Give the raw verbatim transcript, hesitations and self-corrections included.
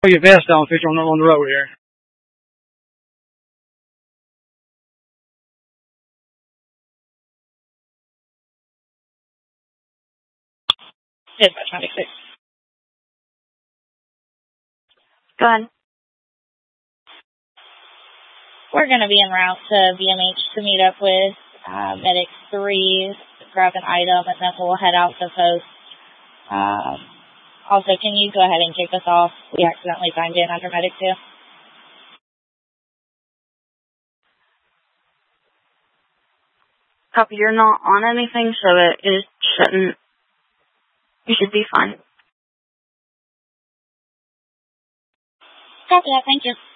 Put your vest on, fish on, on the road here. Dispatch ninety-six. Go ahead. We're going to be en route to V M H to meet up with uh, Medic three, grab an item, and then we'll head out to post. Um, also, can you go ahead and kick us off? We accidentally signed in under Medic two. Copy, you're not on anything, so it, it shouldn't, you should be fine. Copy that, thank you.